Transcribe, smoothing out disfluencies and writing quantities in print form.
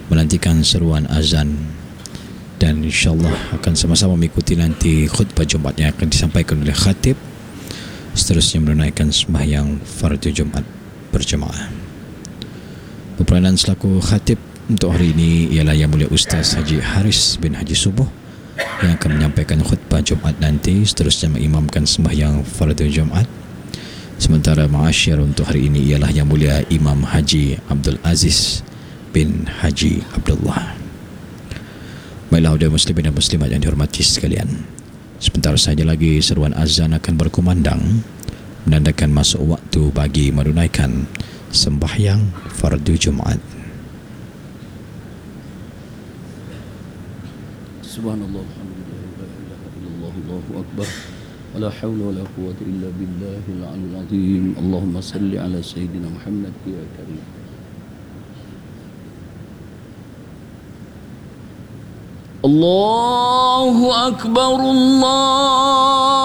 menantikan seruan azan, dan insyaAllah akan sama-sama mengikuti nanti khutbah Jumaat yang akan disampaikan oleh khatib. Seterusnya menunaikan sembahyang fardu Jumaat berjemaah. Berperanan selaku khatib untuk hari ini ialah Yang Mulia Ustaz Haji Haris bin Haji Subuh yang akan menyampaikan khutbah Jumaat nanti, seterusnya mengimamkan sembahyang fardu Jumaat. Sementara ma'asyir untuk hari ini ialah Yang Mulia Imam Haji Abdul Aziz bin Haji Abdullah. Baiklah saudara muslimin dan muslimat yang dihormati sekalian, sebentar saja lagi seruan azan akan berkumandang, menandakan masuk waktu bagi menunaikan sembahyang fardu Jumaat. Subhanallah, alhamdulillah, la ilaha illallah, Allahu akbar, wala hawla wala quwwata illa billahil aliyyil azim. Allahumma salli ala sayyidina Muhammad ya karim. Allahu akbar, Allah